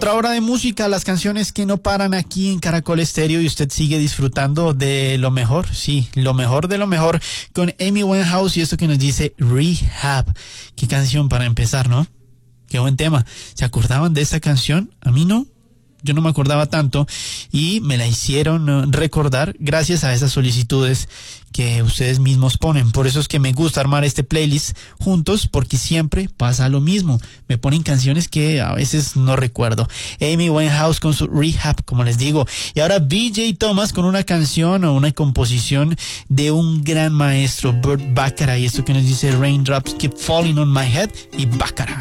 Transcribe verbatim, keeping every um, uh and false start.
Otra hora de música, las canciones que no paran aquí en Caracol Estéreo y usted sigue disfrutando de lo mejor, sí, lo mejor de lo mejor con Amy Winehouse y esto que nos dice Rehab. Qué canción para empezar, ¿no? Qué buen tema. ¿Se acordaban de esta canción? A mí no. Yo no me acordaba tanto y me la hicieron recordar gracias a esas solicitudes que ustedes mismos ponen. Por eso es que me gusta armar este playlist juntos, porque siempre pasa lo mismo. Me ponen canciones que a veces no recuerdo. Amy Winehouse con su Rehab, como les digo. Y ahora B J Thomas con una canción o una composición de un gran maestro, Burt Bacharach. Y esto que nos dice Raindrops Keep Falling on My Head y Bacharach.